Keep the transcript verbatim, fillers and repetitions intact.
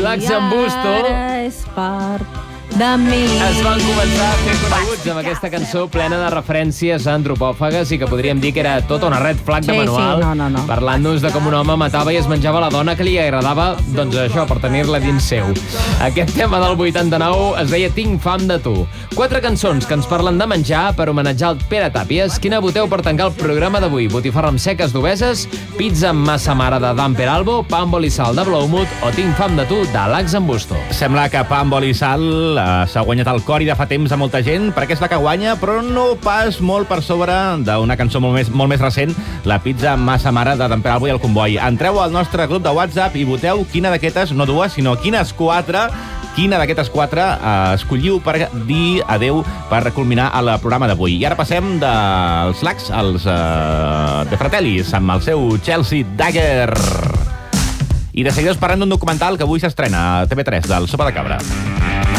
Lax en Busto ara és part de mi. Es van començar a fer coneguts amb aquesta cançó plena de referències antropòfagues i que podríem dir que era tota una red flag de Sí, manual, sí, no, no, no. parlant-nos de com un home matava i es menjava la dona que li agradava, doncs això, per tenir-la dins seu. Aquest tema del vuitanta-nou es deia Tinc fam de tu. Quatre cançons que ens parlen de menjar per homenatjar el Pere Tàpies. Quina voteu per tancar el programa d'avui? Botifarra amb seques d'obeses, pizza amb massa mare de Dan Peralbo, pa amb oli i sal de Blowmood o Tinc fam de tu de Lax en Busto? Sembla que pa amb oli i sal eh, s'ha guanyat el cor i de fa temps a molta gent, perquè és la que guanya, però no pas molt per sobre d'una cançó molt més, molt més recent, la pizza amb massa mare de Dan Peralbo i el Comboi. Entreu al nostre grup de WhatsApp i voteu quina d'aquestes, no dues, sinó quines quatre, quina d'aquestes quatre eh, escolliu per dir adeu, per culminar el programa d'avui. I ara passem dels Lax als eh, de Fratellis, amb el seu Chelsea Dagger. I de seguida us parlem d'un documental que avui s'estrena a T V tres, del Sopa de Cabra.